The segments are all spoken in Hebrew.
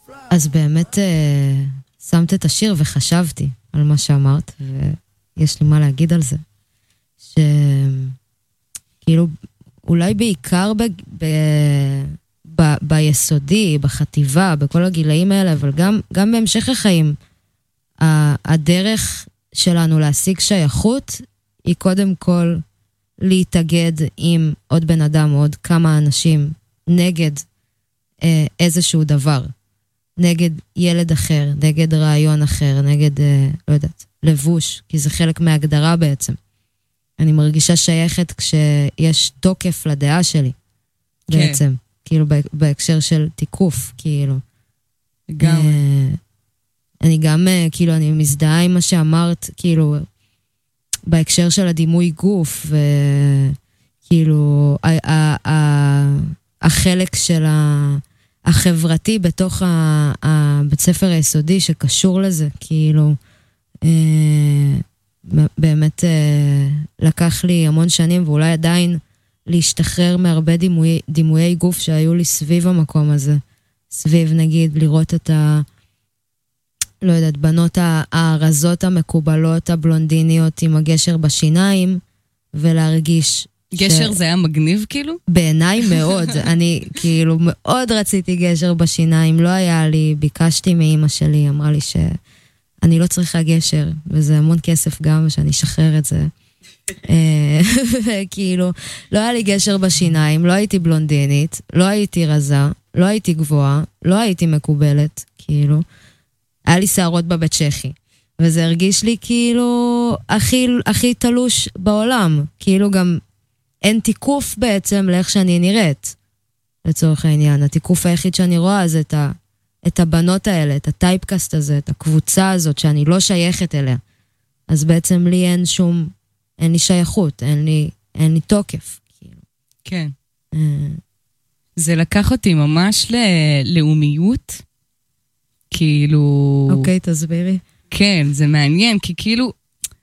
אז באמת שמת את השיר וחשבתי על מה שאמרת, ויש לי מה להגיד על זה. שכאילו, אולי בעיקר ביסודי, בחטיבה, בכל הגילאים האלה, אבל גם בהמשך החיים, הדרך שלנו להשיג שייכות, היא קודם כל להתאגד עם עוד בן אדם, עוד כמה אנשים, נגד איזשהו דבר. נגד ילד אחר, נגד רעיון אחר, נגד, לא יודעת, לבוש, כי זה חלק מההגדרה בעצם. אני מרגישה שייכת כשיש תוקף לדעה שלי, בעצם. כאילו בהקשר של תיקוף, כאילו. גם. אני גם, כאילו, אני מזדהה עם מה שאמרת, כאילו, בהקשר של הדימוי גוף, וכאילו, החלק של החברתי בתוך הבית ספר היסודי שקשור לזה, כאילו, באמת לקח לי המון שנים, ואולי עדיין להשתחרר מהרבה דימויי גוף שהיו לי סביב המקום הזה. סביב, נגיד, לראות את לא יודעת, בנות הרזות המקובלות, הבלונדיניות עם הגשר בשיניים, ולהרגיש גשר זה היה מגניב כאילו? בעיניי מאוד. אני כאילו מאוד רציתי גשר בשיניים, לא היה לי, ביקשתי מאמא שלי, אמרה לי שאני לא צריכה גשר, וזה המון כסף גם, שאני אשחרר את זה. כאילו, לא היה לי גשר בשיניים, לא הייתי בלונדינית, לא הייתי רזה, לא הייתי גבוהה, לא הייתי מקובלת, כאילו. היה לי שערות בבית צ'כי, וזה הרגיש לי כאילו הכי תלוש בעולם, כאילו גם אין תיקוף בעצם לאיך שאני נראית, לצורך העניין. התיקוף היחיד שאני רואה זה את הבנות האלה, את הטייפקאסט הזה, את הקבוצה הזאת שאני לא שייכת אליה. אז בעצם לי אין לי שייכות, אין לי תוקף. כאילו. כן. זה לקח אותי ממש ללאומיות, כאילו... אוקיי, תסבירי. כן, זה מעניין, כי כאילו...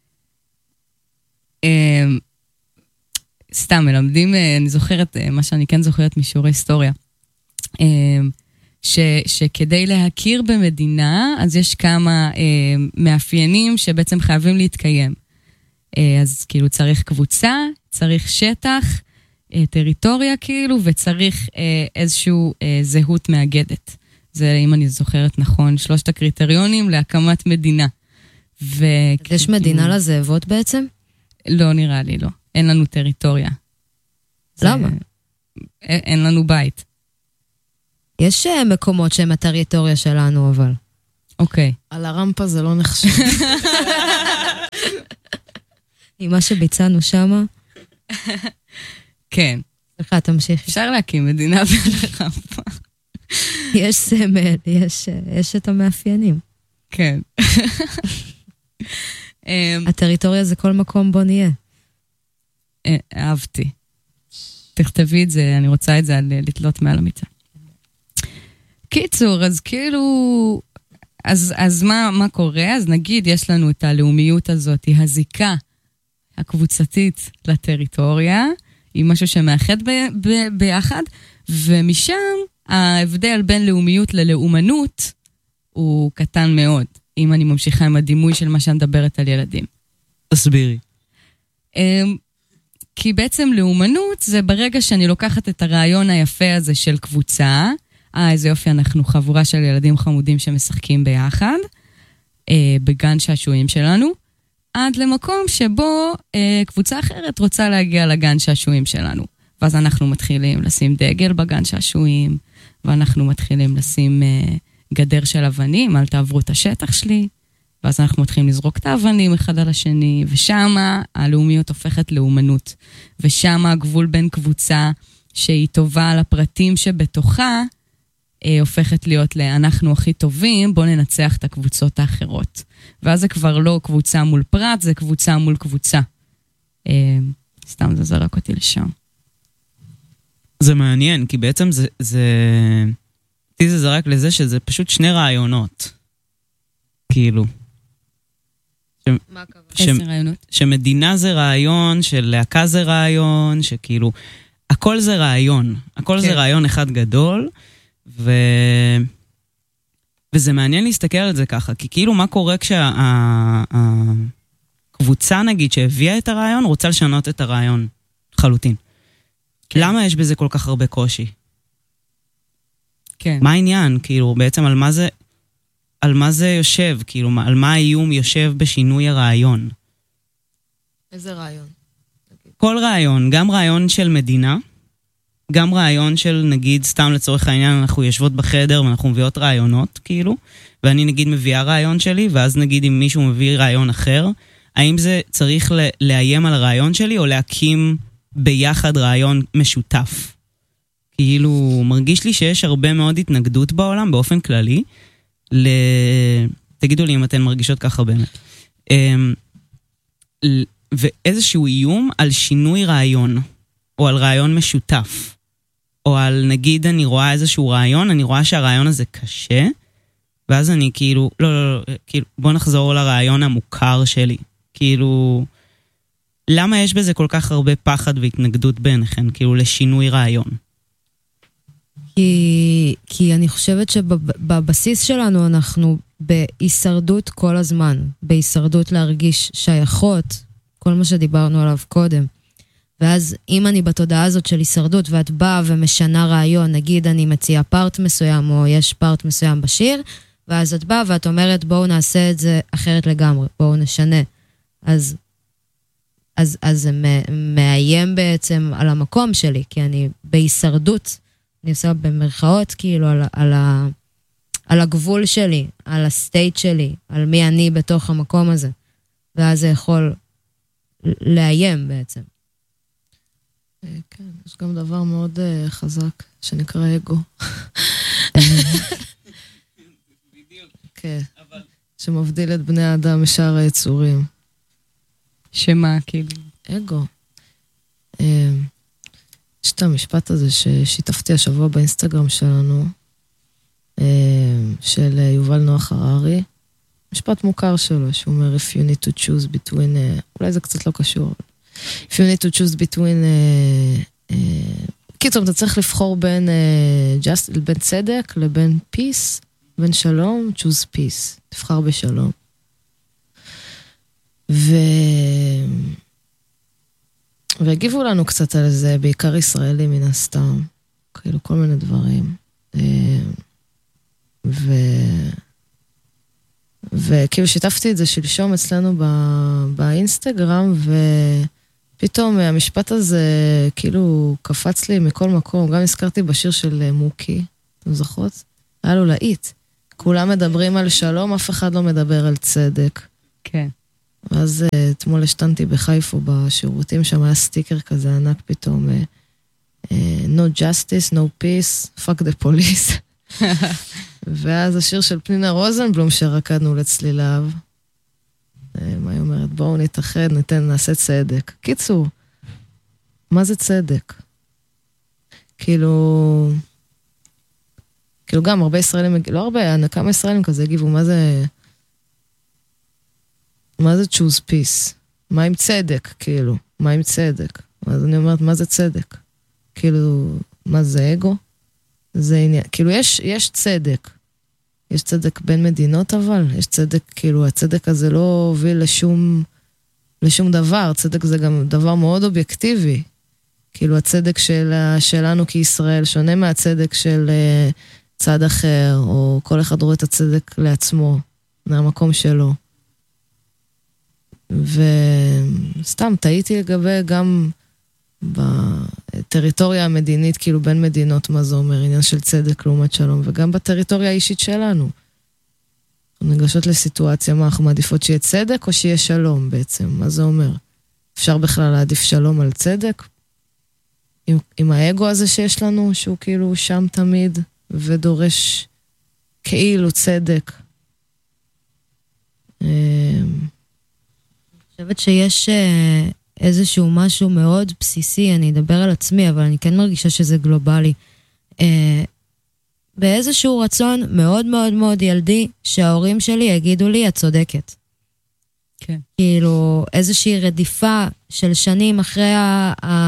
סתם, מלמדים, אני זוכרת, מה שאני כן זוכרת משיעורי היסטוריה, שכדי להכיר במדינה, אז יש כמה מאפיינים שבעצם חייבים להתקיים. אז כאילו צריך קבוצה, צריך שטח, טריטוריה כאילו, וצריך איזשהו זהות מאגדת. זה, אם אני זוכרת נכון, 3 הקריטריונים להקמת מדינה. יש מדינה לזאבות בעצם? לא, נראה לי, לא. אין לנו טריטוריה. למה? אין לנו בית. יש מקומות שהם הטריטוריה שלנו, אבל. אוקיי. על הרמפה זה לא נחשב. עם מה שביצענו שמה? כן. סליחה, תמשיך. אפשר להקים מדינה ברמפה. יש סמל, יש את המאפיינים. כן. הטריטוריה זה כל מקום בו נהיה. אהבתי. תכתבי את זה, אני רוצה את זה על לתלות מעל המיטה. קיצור, אז כאילו, אז מה קורה? אז נגיד, יש לנו את הלאומיות הזאת, הזיקה הקבוצתית לטריטוריה, היא משהו שמאחד ביחד, ומשם ההבדל בין לאומיות ללאומנות הוא קטן מאוד, אם אני ממשיכה עם הדימוי של מה שאני מדברת על ילדים. תסבירי. כי בעצם לאומנות זה ברגע שאני לוקחת את הרעיון היפה הזה של קבוצה, איזה יופי, אנחנו חבורה של ילדים חמודים שמשחקים ביחד, בגן שעשועים שלנו, עד למקום שבו קבוצה אחרת רוצה להגיע לגן שעשועים שלנו. ואז אנחנו מתחילים לשים דגל בגן שעשועים, ואנחנו מתחילים לשים גדר של אבנים, אל תעברו את השטח שלי, ואז אנחנו מתחילים לזרוק את האבנים אחד על השני, ושמה הלאומיות הופכת לאומנות. ושמה הגבול בין קבוצה שהיא טובה על הפרטים שבתוכה, הופכת להיות אנחנו הכי טובים, בוא ננצח את הקבוצות האחרות. ואז זה כבר לא קבוצה מול פרט, זה קבוצה מול קבוצה. סתם זה זרק אותי לשם. זה מעניין, כי בעצם זה זרק לזה שזה פשוט 2 רעיונות. כאילו. מה הכוונה? רעיונות? שמדינה זה רעיון, שלהקה זה רעיון, שכאילו, הכל זה רעיון. הכל זה רעיון אחד גדול, וזה מעניין להסתכל על זה ככה, כי כאילו מה קורה כשהקבוצה נגיד שהביאה את הרעיון, רוצה לשנות את הרעיון חלוטין. כן. למה יש בזה כל כך הרבה קושי? כן. מה העניין? כאילו, בעצם על מה זה יושב? כאילו, על מה האיום יושב בשינוי הרעיון? איזה רעיון? כל רעיון, גם רעיון של מדינה, גם רעיון של, נגיד, סתם לצורך העניין, אנחנו יושבות בחדר ואנחנו מביאות רעיונות, כאילו, ואני נגיד מביאה רעיון שלי, ואז נגיד אם מישהו מביא רעיון אחר, האם זה צריך לאיים על הרעיון שלי, או להקים ביחד רעיון משותף? כאילו, מרגיש לי שיש הרבה מאוד התנגדות בעולם, באופן כללי, תגידו לי אם אתן מרגישות ככה באמת. ואיזשהו איום על שינוי רעיון, או על רעיון משותף, או על נגיד אני רואה איזשהו רעיון, אני רואה שהרעיון הזה קשה, ואז אני כאילו, לא, כאילו, בוא נחזור לרעיון המוכר שלי. כאילו, למה יש בזה כל כך הרבה פחד והתנגדות ביניכם, כאילו לשינוי רעיון? כי אני חושבת שבבסיס שלנו אנחנו בהישרדות כל הזמן, בהישרדות להרגיש שייכות, כל מה שדיברנו עליו קודם. ואז אם אני בתודעה הזאת של הישרדות, ואת באה ומשנה רעיון, נגיד אני מציעה פארט מסוים, או יש פארט מסוים בשיר, ואז את באה ואת אומרת, בואו נעשה את זה אחרת לגמרי, בואו נשנה. אז זה מאיים בעצם על המקום שלי, כי אני בהישרדות, אני עושה במרכאות כאילו על הגבול שלי, על הסטייט שלי, על מי אני בתוך המקום הזה. ואז זה יכול לאיים בעצם. כן, יש גם דבר מאוד חזק שנקרא אגו. כן, שמבדיל את בני האדם משאר היצורים. שמה, כאילו? אגו. יש את המשפט הזה ששיתפתי השבוע באינסטגרם שלנו, של יובל נוח הררי, משפט מוכר שלו, שהוא אומר, if you need to choose between, אולי זה קצת לא קשור, if you need to choose between, קיצור, אתה צריך לבחור בין צדק לבין peace, בין שלום, choose peace, תבחר בשלום. והגיבו לנו קצת על זה, בעיקר ישראלים מן הסתם, כאילו כל מיני דברים. וכאילו שיתפתי את זה שלשום אצלנו באינסטגרם, ופתאום המשפט הזה כאילו קפץ לי מכל מקום, גם הזכרתי בשיר של מוקי, אתם זוכרות? היה לו להיט. כולם מדברים על שלום, אף אחד לא מדבר על צדק. כן. ואז אתמול השתנתי בחיפה בשירותים, שם היה סטיקר כזה ענק פתאום, no justice, no peace, fuck the police. ואז השיר של פנינה רוזנבלום שרקדנו לצליליו, מה היא אומרת? בואו נתאחד, נעשה צדק. קיצור, מה זה צדק? כאילו גם הרבה ישראלים, לא הרבה, כמה ישראלים כזה הגיבו, מה זה choose peace? מה עם צדק, כאילו? מה עם צדק? אז אני אומרת, מה זה צדק? כאילו, מה זה אגו? זה עניין, כאילו יש צדק. יש צדק בין מדינות אבל, יש צדק, כאילו הצדק הזה לא הוביל לשום דבר, צדק זה גם דבר מאוד אובייקטיבי. כאילו הצדק שלנו כישראל שונה מהצדק של צד אחר, או כל אחד רואה את הצדק לעצמו, מהמקום שלו. וסתם, טעיתי לגבי גם בטריטוריה המדינית, כאילו בין מדינות, מה זה אומר, עניין של צדק לעומת שלום, וגם בטריטוריה האישית שלנו. אנחנו ניגשות לסיטואציה, מה אנחנו מעדיפות שיהיה צדק או שיהיה שלום בעצם, מה זה אומר? אפשר בכלל להעדיף שלום על צדק? עם האגו הזה שיש לנו, שהוא כאילו שם תמיד, ודורש כאילו צדק. אני חושבת שיש איזשהו משהו מאוד בסיסי, אני אדבר על עצמי, אבל אני כן מרגישה שזה גלובלי. באיזשהו רצון מאוד מאוד מאוד ילדי, שההורים שלי יגידו לי, את צודקת. כן. כאילו, איזושהי רדיפה של שנים אחרי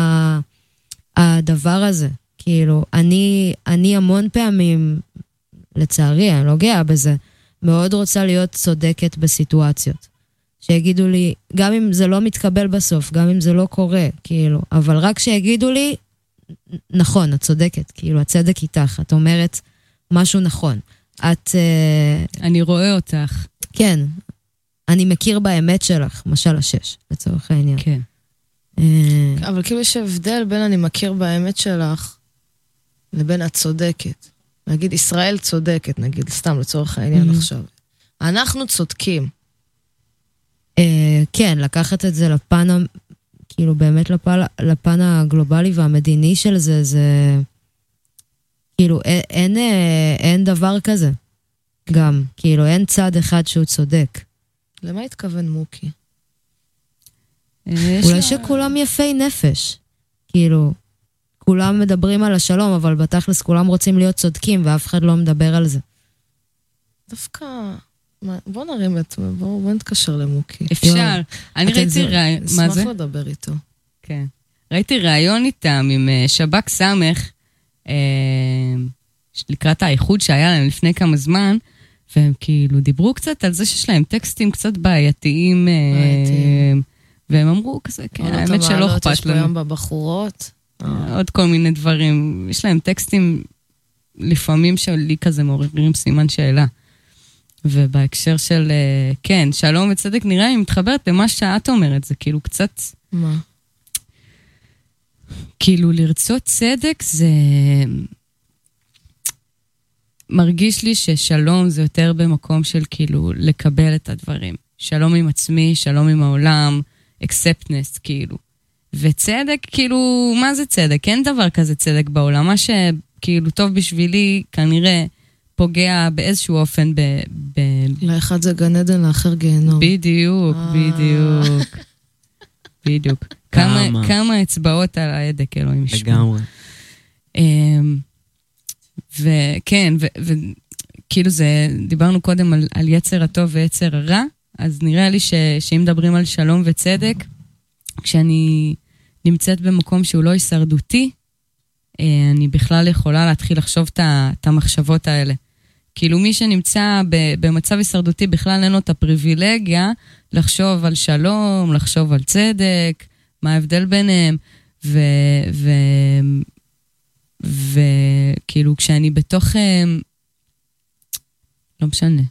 הדבר הזה. כאילו, אני המון פעמים, לצערי, אני לא גאה בזה, מאוד רוצה להיות צודקת בסיטואציות. שיגידו לי, גם אם זה לא מתקבל בסוף, גם אם זה לא קורה, כאילו, אבל רק שיגידו לי, נכון, את צודקת, כאילו, הצדק איתך, את אומרת משהו נכון. אני רואה אותך. כן, אני מכיר באמת שלך, משל 6, לצורך העניין. כן. אבל כאילו יש הבדל בין אני מכיר באמת שלך, לבין את צודקת. נגיד, ישראל צודקת, נגיד, סתם לצורך העניין עכשיו. אנחנו צודקים. כן, לקחת את זה לפן, כאילו באמת לפן הגלובלי והמדיני של זה, זה כאילו אין דבר כזה. גם, כאילו אין צד אחד שהוא צודק. למה התכוון מוקי? אולי שכולם יפי נפש. כאילו, כולם מדברים על השלום, אבל בתכלס כולם רוצים להיות צודקים, ואף אחד לא מדבר על זה. דווקא, בוא נרים את, בוא נתקשר למוקי. אפשר. אני ראיתי מה זה? נשמח לדבר איתו. כן. ראיתי ראיון איתם עם שבק סמך, לקראת האיחוד שהיה להם לפני כמה זמן, והם כאילו דיברו קצת על זה שיש להם טקסטים קצת בעייתיים, והם אמרו כזה, כן, האמת שלא אכפת לנו. יש פה ים בבחורות. עוד כל מיני דברים. יש להם טקסטים לפעמים שלי כזה מעוררים סימן שאלה. ובהקשר של, כן, שלום וצדק נראה לי מתחברת למה שאת אומרת, זה כאילו קצת... מה? כאילו לרצות צדק זה... מרגיש לי ששלום זה יותר במקום של כאילו לקבל את הדברים. שלום עם עצמי, שלום עם העולם, acceptance כאילו. וצדק, כאילו, מה זה צדק? אין דבר כזה צדק בעולם. מה שכאילו טוב בשבילי, כנראה פוגע באיזשהו אופן לאחד זה גן עדן, לאחר גיהנום. בדיוק, בדיוק. בדיוק. כמה אצבעות על ההדק, אלוהים ישמע. לגמרי. וכן, וכאילו זה, דיברנו קודם על יצר הטוב ויצר הרע, אז נראה לי שאם מדברים על שלום וצדק, כשאני נמצאת במקום שהוא לא הישרדותי, אני בכלל יכולה להתחיל לחשוב את המחשבות האלה. כאילו מי שנמצא במצב הישרדותי בכלל אין לו את הפריבילגיה לחשוב על שלום, לחשוב על צדק, מה ההבדל ביניהם, וכאילו כשאני בתוך... לא משנה.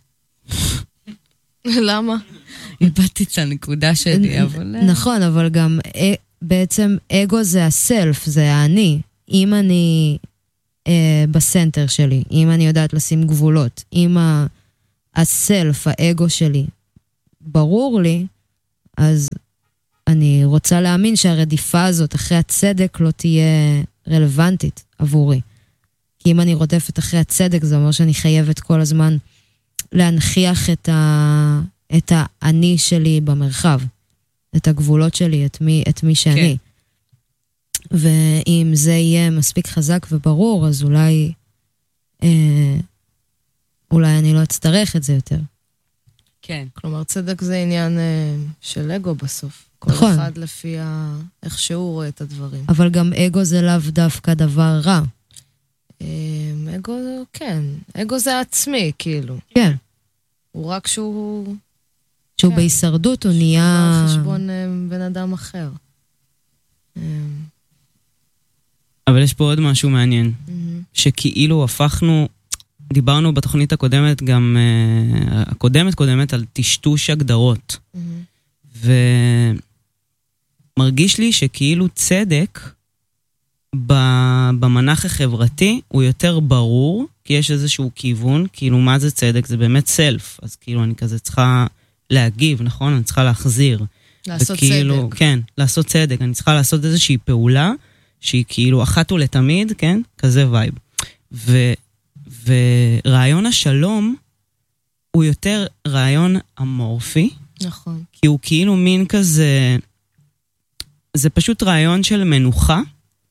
למה? איבדתי את הנקודה שלי, אבל... נכון, אבל גם בעצם אגו זה הסלף, זה האני. אם אני בסנטר שלי, אם אני יודעת לשים גבולות, אם הסלף, האגו שלי, ברור לי, אז אני רוצה להאמין שהרדיפה הזאת אחרי הצדק לא תהיה רלוונטית עבורי. כי אם אני רודפת אחרי הצדק, זה אומר שאני חייבת כל הזמן להנחיח את האני שלי במרחב, את הגבולות שלי, את מי שאני. כן. ואם זה יהיה מספיק חזק וברור, אז אולי אני לא אצטרך את זה יותר. כן. כלומר, צדק זה עניין של אגו בסוף. נכון. כל אחד לפי איך שהוא רואה את הדברים. אבל גם אגו זה לאו דווקא דבר רע. אגו, כן. אגו זה עצמי, כאילו. כן. הוא רק שהוא כן. בהישרדות הוא נהיה... על חשבון בן אדם אחר. אבל יש פה עוד משהו מעניין. שכאילו הפכנו, דיברנו בתוכנית הקודמת גם, הקודמת על טשטוש הגדרות. ומרגיש לי שכאילו צדק במנח החברתי הוא יותר ברור, כי יש איזשהו כיוון, כאילו מה זה צדק? זה באמת סלף, אז כאילו אני כזה צריכה להגיב, נכון? אני צריכה להחזיר. לעשות וכאילו, צדק. כן, לעשות צדק. אני צריכה לעשות איזושהי פעולה, שהיא כאילו אחת ולתמיד, כן? כזה וייב. ורעיון השלום הוא יותר רעיון אמורפי. נכון. כי הוא כאילו מין כזה, זה פשוט רעיון של מנוחה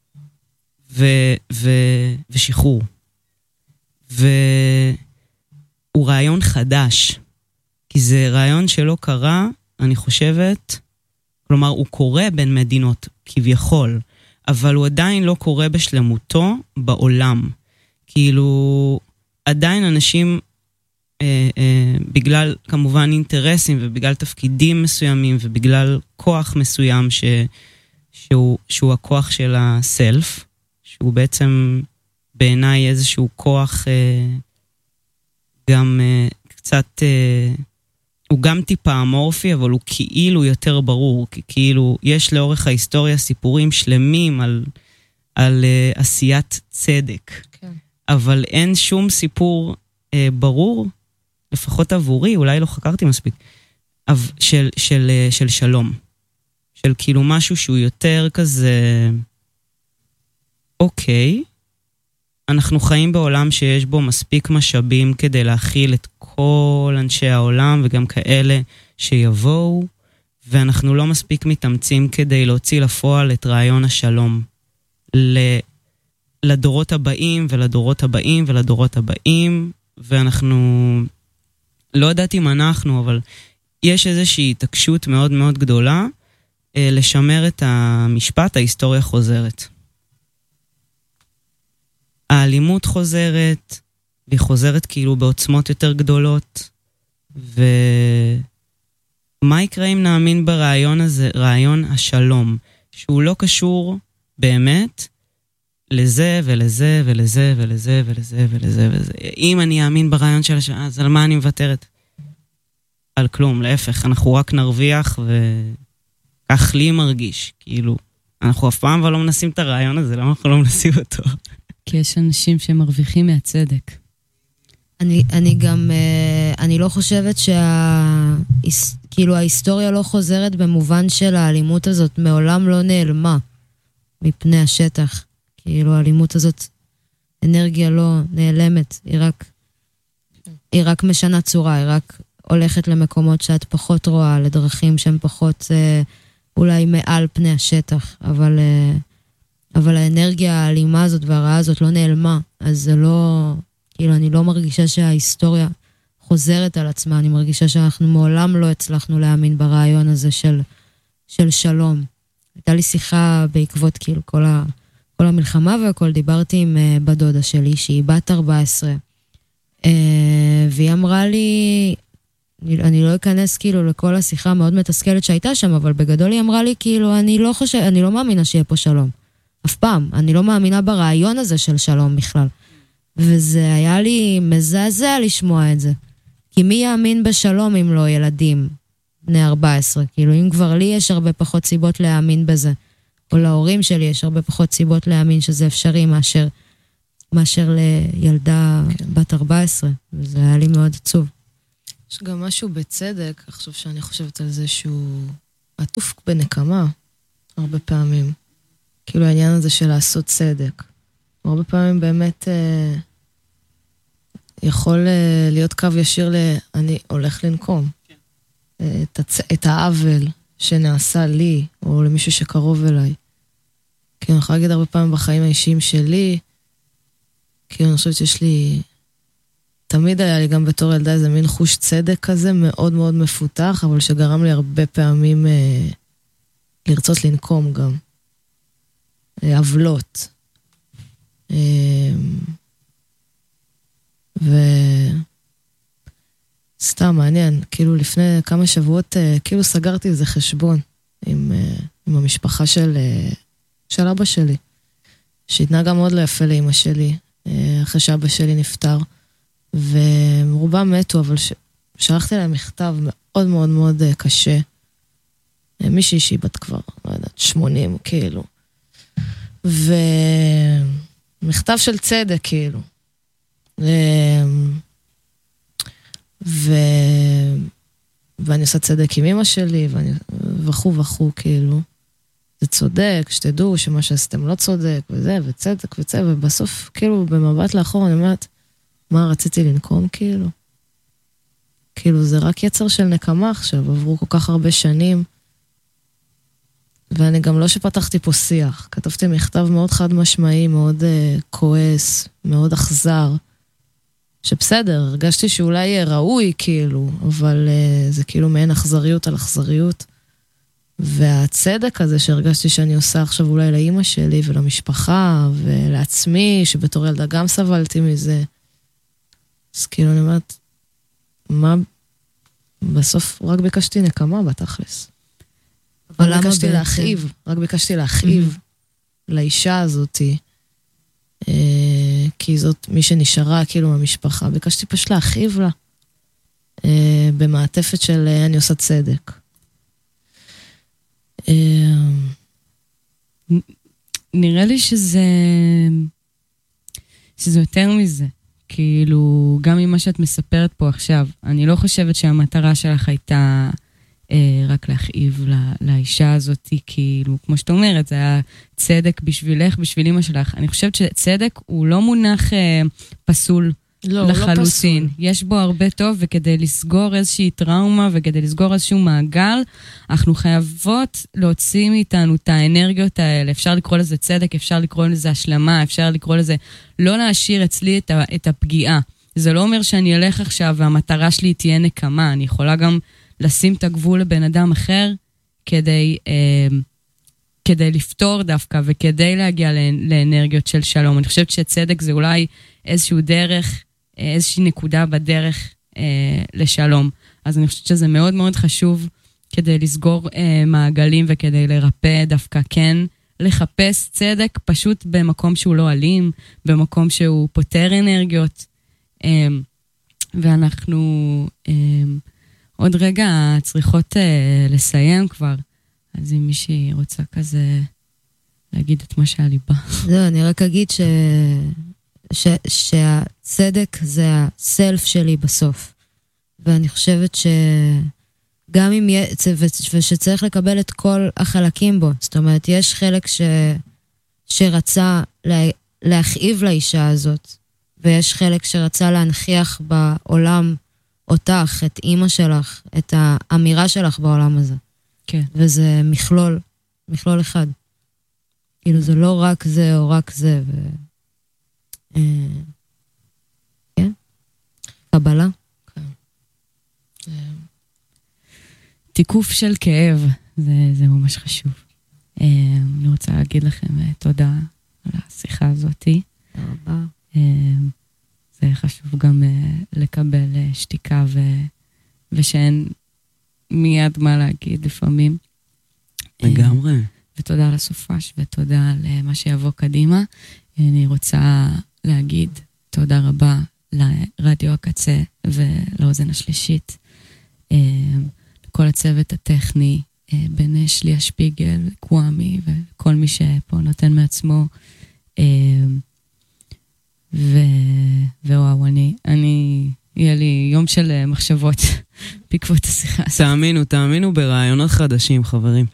ושחרור. והוא רעיון חדש. כי זה רעיון שלא קרה, אני חושבת, כלומר הוא קורה בין מדינות כביכול, אבל הוא עדיין לא קורה בשלמותו בעולם. כאילו, עדיין אנשים, בגלל כמובן אינטרסים ובגלל תפקידים מסוימים ובגלל כוח מסוים שהוא הכוח של הסלף, שהוא בעצם בעיניי איזשהו כוח גם קצת, הוא גם טיפה אמורפי, אבל הוא כאילו יותר ברור, כי כאילו יש לאורך ההיסטוריה סיפורים שלמים על עשיית צדק. כן. אבל אין שום סיפור ברור, לפחות עבורי, אולי לא חקרתי מספיק, של שלום. של כאילו משהו שהוא יותר כזה, אוקיי, אנחנו חיים בעולם שיש בו מספיק משאבים כדי להכיל את כל אנשי העולם וגם כאלה שיבואו, ואנחנו לא מספיק מתאמצים כדי להוציא לפועל את רעיון השלום לדורות הבאים ולדורות הבאים ולדורות הבאים, ואנחנו, לא יודעת אם אנחנו, אבל יש איזושהי התעקשות מאוד מאוד גדולה לשמר את המשפט, ההיסטוריה חוזרת. האלימות חוזרת, והיא חוזרת כאילו בעוצמות יותר גדולות, ומה יקרה אם נאמין ברעיון הזה, רעיון השלום, שהוא לא קשור באמת לזה ולזה ולזה ולזה ולזה ולזה ולזה. אם אני אאמין ברעיון של השלום, אז על מה אני מוותרת? על כלום, להפך, אנחנו רק נרוויח וכך לי מרגיש, כאילו, אנחנו אף פעם לא מנסים את הרעיון הזה, למה אנחנו לא מנסים אותו? כי יש אנשים שמרוויחים מהצדק. אני גם, אני לא חושבת כאילו ההיסטוריה לא חוזרת במובן של האלימות הזאת, מעולם לא נעלמה מפני השטח. כאילו האלימות הזאת, אנרגיה לא נעלמת, היא רק משנה צורה, היא רק הולכת למקומות שאת פחות רואה, לדרכים שהן פחות אולי מעל פני השטח, אבל האנרגיה האלימה הזאת והרעה הזאת לא נעלמה, אז זה לא, כאילו אני לא מרגישה שההיסטוריה חוזרת על עצמה, אני מרגישה שאנחנו מעולם לא הצלחנו להאמין ברעיון הזה של שלום. הייתה לי שיחה בעקבות כאילו כל המלחמה והכל, דיברתי עם בדודה שלי, שהיא בת 14, והיא אמרה לי, אני לא אכנס כאילו לכל השיחה מאוד מתסכלת שהייתה שם, אבל בגדול היא אמרה לי כאילו, אני לא מאמינה שיהיה פה שלום. אף פעם. אני לא מאמינה ברעיון הזה של שלום בכלל. וזה היה לי מזעזע לשמוע את זה. כי מי יאמין בשלום אם לא ילדים בני 14? כאילו, אם כבר לי יש הרבה פחות סיבות להאמין בזה, או להורים שלי יש הרבה פחות סיבות להאמין שזה אפשרי מאשר לילדה בת 14. וזה היה לי מאוד עצוב. יש גם משהו בצדק, עכשיו שאני חושבת על זה שהוא עטוף בנקמה, הרבה פעמים. כאילו העניין הזה של לעשות צדק. הרבה פעמים באמת יכול להיות קו ישיר אני הולך לנקום. את העוול שנעשה לי, או למישהו שקרוב אליי. כי אני יכולה להגיד הרבה פעמים בחיים האישיים שלי, כי אני חושבת שיש לי, תמיד היה לי גם בתור ילדה איזה מין חוש צדק כזה, מאוד מאוד מפותח, אבל שגרם לי הרבה פעמים לרצות לנקום גם. עוולות. סתם מעניין, כאילו לפני כמה שבועות, כאילו סגרתי איזה חשבון עם המשפחה של אבא שלי, שהתנהגה מאוד לא יפה לאמא שלי, אחרי שאבא שלי נפטר, ורובם מתו, אבל שלחתי להם מכתב מאוד מאוד מאוד קשה, מישהי שהיא בת כבר, לא יודעת, 80 כאילו, ומכתב של צדק כאילו, ואני עושה צדק עם אמא שלי, וכו כאילו, זה צודק, שתדעו שמה שעשיתם לא צודק, וזה, וצדק, ובסוף כאילו במבט לאחור אני אומרת, מה רציתי לנקום כאילו? כאילו זה רק יצר של נקמה עכשיו, עברו כל כך הרבה שנים, ואני גם לא שפתחתי פה שיח, כתבתי מכתב מאוד חד משמעי, מאוד כועס, מאוד אכזר, שבסדר, הרגשתי שאולי יהיה ראוי כאילו, אבל זה כאילו מעין אכזריות על אכזריות, והצדק הזה שהרגשתי שאני עושה עכשיו אולי לאמא שלי ולמשפחה ולעצמי, שבתור ילדה גם סבלתי מזה, אז כאילו אני אומרת, מה, בסוף רק ביקשתי נקמה בתכלס. אבל רק למה ביקשתי בעצם? להכאיב, רק ביקשתי להכאיב לאישה הזאתי, כי זאת מי שנשארה כאילו מהמשפחה, ביקשתי פשוט להכאיב לה, במעטפת של אני עושה צדק. נראה לי שזה יותר מזה. כאילו, גם ממה שאת מספרת פה עכשיו, אני לא חושבת שהמטרה שלך הייתה רק להכאיב לאישה הזאת, כאילו, כמו שאת אומרת, זה היה צדק בשבילך, בשביל אמא שלך. אני חושבת שצדק הוא לא מונח פסול לחלוטין. לא פסול. יש בו הרבה טוב, וכדי לסגור איזושהי טראומה, וכדי לסגור איזשהו מעגל, אנחנו חייבות להוציא מאיתנו את האנרגיות האלה. אפשר לקרוא לזה צדק, אפשר לקרוא לזה השלמה, אפשר לקרוא לזה לא להשאיר אצלי את הפגיעה. זה לא אומר שאני אלך עכשיו, והמטרה שלי תהיה נקמה. אני יכולה גם לשים את הגבול לבן אדם אחר, כדי לפתור דווקא, וכדי להגיע לאנרגיות של שלום. אני חושבת שצדק זה אולי איזשהו דרך, איזושהי נקודה בדרך לשלום. אז אני חושבת שזה מאוד מאוד חשוב, כדי לסגור מעגלים, וכדי לרפא דווקא כן, לחפש צדק פשוט במקום שהוא לא אלים, במקום שהוא פותר אנרגיות. ואנחנו עוד רגע צריכות לסיים כבר. אז אם מישהי רוצה כזה להגיד את מה שעל ליבה. זהו, אני רק אגיד שהצדק זה הסלף שלי בסוף. ואני חושבת שגם אם ושצריך לקבל את כל החלקים בו. זאת אומרת, יש חלק שרצה להכאיב לאישה הזאת, ויש חלק שרצה להנכיח בעולם אותך, את אמא שלך, את האמירה שלך בעולם הזה. כן. וזה מכלול אחד. כאילו זה לא רק זה או רק זה. כן? קבלה. תיקוף של כאב, זה ממש חשוב. אני רוצה להגיד לכם תודה על השיחה הזאת. תודה רבה. זה חשוב גם לקבל שתיקה ושאין מיד מה להגיד לפעמים. לגמרי. ותודה לסופש ותודה על מה שיבוא קדימה. אני רוצה להגיד תודה רבה לרדיו הקצה ולאוזן השלישית. לכל הצוות הטכני, בן שלי השפיגל, קוואמי וכל מי שפה נותן מעצמו. ווואו, יהיה לי יום של מחשבות בעקבות השיחה. תאמינו ברעיונות חדשים, חברים.